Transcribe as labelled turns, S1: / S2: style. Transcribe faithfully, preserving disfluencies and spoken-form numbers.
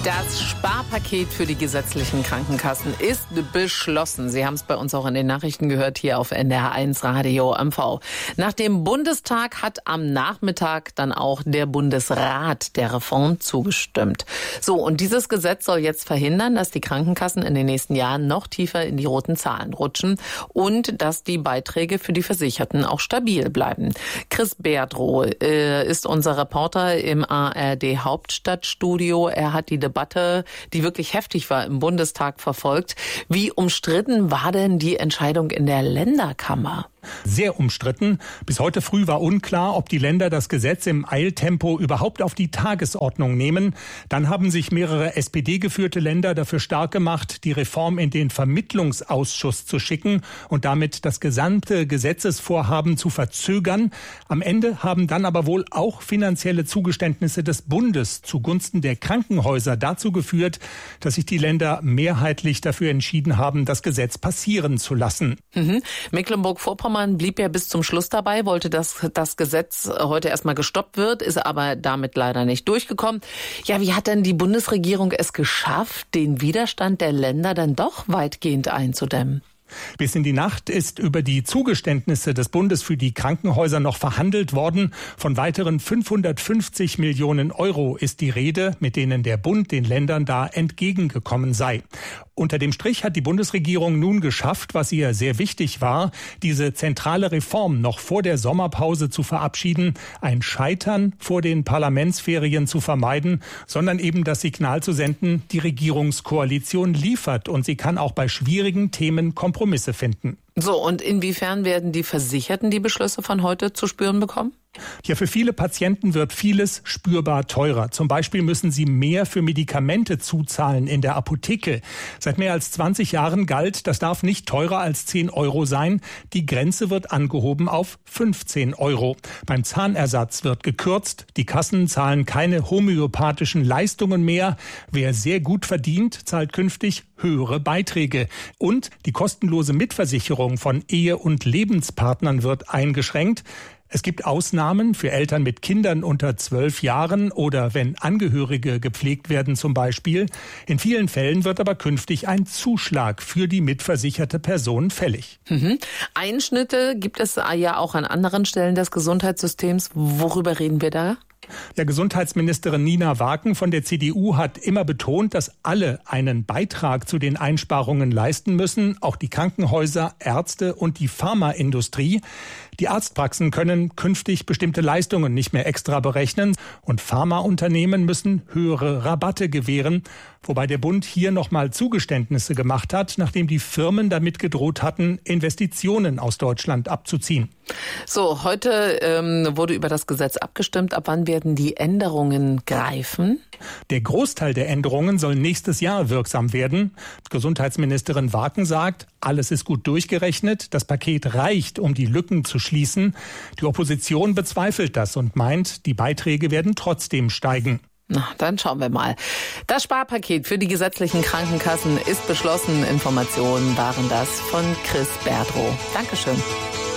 S1: Das Sparpaket für die gesetzlichen Krankenkassen ist beschlossen. Sie haben es bei uns auch in den Nachrichten gehört, hier auf N D R eins Radio M V. Nach dem Bundestag hat am Nachmittag dann auch der Bundesrat der Reform zugestimmt. So, und dieses Gesetz soll jetzt verhindern, dass die Krankenkassen in den nächsten Jahren noch tiefer in die roten Zahlen rutschen und dass die Beiträge für die Versicherten auch stabil bleiben. Chris Berdroh äh, ist unser Reporter im A R D Hauptstadtstudio. Er hat die Debatte, die wirklich heftig war, im Bundestag verfolgt. Wie umstritten war denn die Entscheidung in der Länderkammer?
S2: Sehr umstritten. Bis heute früh war unklar, ob die Länder das Gesetz im Eiltempo überhaupt auf die Tagesordnung nehmen. Dann haben sich mehrere S P D-geführte Länder dafür stark gemacht, die Reform in den Vermittlungsausschuss zu schicken und damit das gesamte Gesetzesvorhaben zu verzögern. Am Ende haben dann aber wohl auch finanzielle Zugeständnisse des Bundes zugunsten der Krankenhäuser dazu geführt, dass sich die Länder mehrheitlich dafür entschieden haben, das Gesetz passieren zu lassen.
S1: Mhm. Mecklenburg-Vorpommern blieb ja bis zum Schluss dabei, wollte, dass das Gesetz heute erstmal gestoppt wird, ist aber damit leider nicht durchgekommen. Ja, wie hat denn die Bundesregierung es geschafft, den Widerstand der Länder dann doch weitgehend einzudämmen?
S2: Bis in die Nacht ist über die Zugeständnisse des Bundes für die Krankenhäuser noch verhandelt worden. Von weiteren fünfhundertfünfzig Millionen Euro ist die Rede, mit denen der Bund den Ländern da entgegengekommen sei. Unter dem Strich hat die Bundesregierung nun geschafft, was ihr sehr wichtig war, diese zentrale Reform noch vor der Sommerpause zu verabschieden, ein Scheitern vor den Parlamentsferien zu vermeiden, sondern eben das Signal zu senden, die Regierungskoalition liefert und sie kann auch bei schwierigen Themen Kompromisse finden.
S1: So, und inwiefern werden die Versicherten die Beschlüsse von heute zu spüren bekommen?
S2: Ja, für viele Patienten wird vieles spürbar teurer. Zum Beispiel müssen sie mehr für Medikamente zuzahlen in der Apotheke. Seit mehr als zwanzig Jahren galt, das darf nicht teurer als zehn Euro sein. Die Grenze wird angehoben auf fünfzehn Euro. Beim Zahnersatz wird gekürzt. Die Kassen zahlen keine homöopathischen Leistungen mehr. Wer sehr gut verdient, zahlt künftig höhere Beiträge. Und die kostenlose Mitversicherung von Ehe- und Lebenspartnern wird eingeschränkt. Es gibt Ausnahmen für Eltern mit Kindern unter zwölf Jahren oder wenn Angehörige gepflegt werden zum Beispiel. In vielen Fällen wird aber künftig ein Zuschlag für die mitversicherte Person fällig.
S1: Mhm. Einschnitte gibt es ja auch an anderen Stellen des Gesundheitssystems. Worüber reden wir da?
S2: Ja, Gesundheitsministerin Nina Waken von der C D U hat immer betont, dass alle einen Beitrag zu den Einsparungen leisten müssen, auch die Krankenhäuser, Ärzte und die Pharmaindustrie. Die Arztpraxen können künftig bestimmte Leistungen nicht mehr extra berechnen und Pharmaunternehmen müssen höhere Rabatte gewähren, wobei der Bund hier nochmal Zugeständnisse gemacht hat, nachdem die Firmen damit gedroht hatten, Investitionen aus Deutschland abzuziehen.
S1: So, heute ähm, wurde über das Gesetz abgestimmt. Ab wann werden die Änderungen greifen?
S2: Der Großteil der Änderungen soll nächstes Jahr wirksam werden. Gesundheitsministerin Waken sagt, alles ist gut durchgerechnet. Das Paket reicht, um die Lücken zu schließen. Die Opposition bezweifelt das und meint, die Beiträge werden trotzdem steigen.
S1: Na, dann schauen wir mal. Das Sparpaket für die gesetzlichen Krankenkassen ist beschlossen. Informationen waren das von Chris Berdroh. Dankeschön.